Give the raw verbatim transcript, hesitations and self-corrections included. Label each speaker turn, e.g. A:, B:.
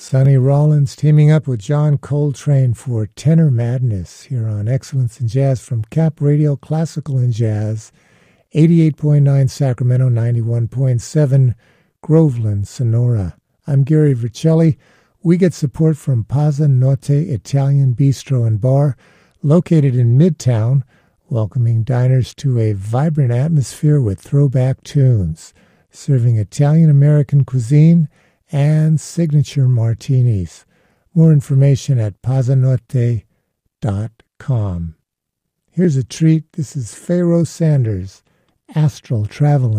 A: Sonny Rollins teaming up with John Coltrane for Tenor Madness here on Excellence in Jazz from Cap Radio Classical and Jazz, eighty-eight point nine Sacramento, ninety-one point seven Groveland, Sonora. I'm Gary Vercelli. We get support from Pazza Notte Italian Bistro and Bar, located in Midtown, welcoming diners to a vibrant atmosphere with throwback tunes, serving Italian-American cuisine and signature martinis. More information at pazzanotte dot com. Here's a treat. This is Pharoah Sanders, Astral Traveling.